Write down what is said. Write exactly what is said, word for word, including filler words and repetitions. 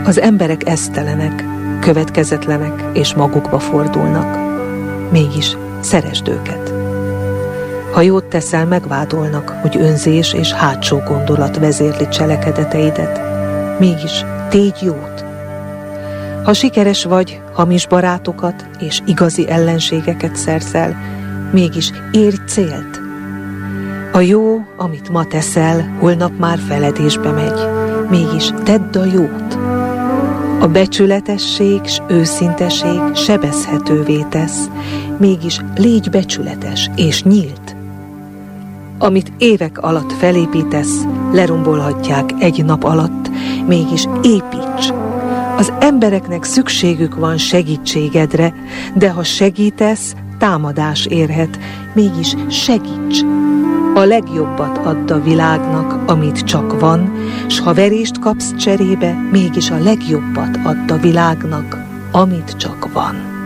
Az emberek esztelenek, következetlenek és magukba fordulnak. Mégis szeresd őket. Ha jót teszel, megvádolnak, hogy önzés és hátsó gondolat vezérli cselekedeteidet. Mégis tégy jót. Ha sikeres vagy, hamis barátokat és igazi ellenségeket szerzel, mégis érj célt. A jó, amit ma teszel, holnap már feledésbe megy, mégis tedd a jót. A becsületesség s őszinteség sebezhetővé tesz, mégis légy becsületes és nyílt. Amit évek alatt felépítesz, lerombolhatják egy nap alatt, mégis építs. Az embereknek szükségük van segítségedre, de ha segítesz, támadás érhet, mégis segíts. A legjobbat add a világnak, amit csak van, s ha verést kapsz cserébe, mégis a legjobbat add a világnak, amit csak van.